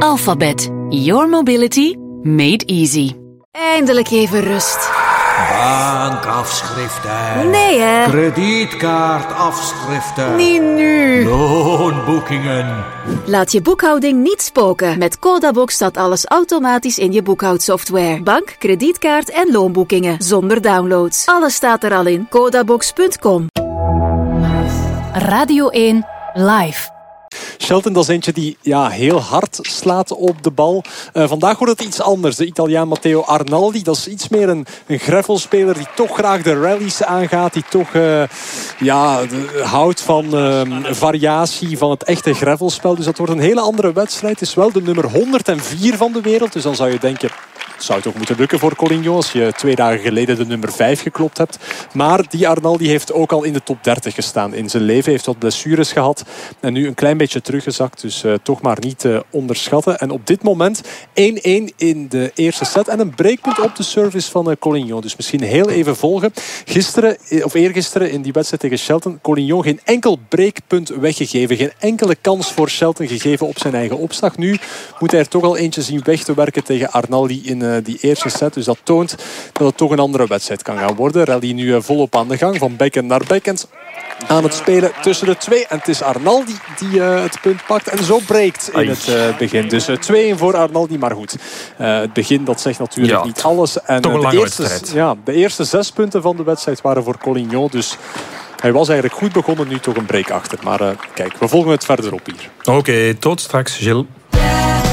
Alphabet. Your mobility made easy. Eindelijk even rust. Bankafschriften. Nee, hè? Kredietkaartafschriften. Niet nu. Loonboekingen. Laat je boekhouding niet spoken. Met Codabox staat alles automatisch in je boekhoudsoftware. Bank, kredietkaart en loonboekingen. Zonder downloads. Alles staat er al in. Codabox.com. Radio 1 Live. Shelton, dat is eentje die heel hard slaat op de bal. Vandaag wordt het iets anders. De Italiaan Matteo Arnaldi, dat is iets meer een gravelspeler die toch graag de rallies aangaat. Die toch houdt van variatie van het echte gravelspel. Dus dat wordt een hele andere wedstrijd. Het is wel de nummer 104 van de wereld. Dus dan zou je denken, het zou toch moeten lukken voor Collignon als je 2 dagen geleden de nummer 5 geklopt hebt. Maar die Arnaldi heeft ook al in de top 30 gestaan in zijn leven. Heeft wat blessures gehad. En nu een klein beetje teruggezakt. Dus toch maar niet onderschatten. En op dit moment 1-1 in de eerste set. En een breakpunt op de service van Collignon. Dus misschien heel even volgen. Eergisteren in die wedstrijd tegen Shelton. Collignon geen enkel breakpunt weggegeven. Geen enkele kans voor Shelton gegeven op zijn eigen opslag. Nu moet hij er toch al eentje zien weg te werken tegen Arnaldi in die eerste set. Dus dat toont dat het toch een andere wedstrijd kan gaan worden. Rally nu volop aan de gang. Van backhand naar backhand. Aan het spelen tussen de twee. En het is Arnaldi die het punt pakt. En zo breekt in het begin. Dus 2-1 voor Arnaldi. Maar goed, het begin dat zegt natuurlijk niet alles. En toch een lange wedstrijd. De eerste 6 punten van de wedstrijd waren voor Collignon. Dus hij was eigenlijk goed begonnen. Nu toch een break achter. Maar kijk, we volgen het verder op hier. Oké, tot straks, Gilles.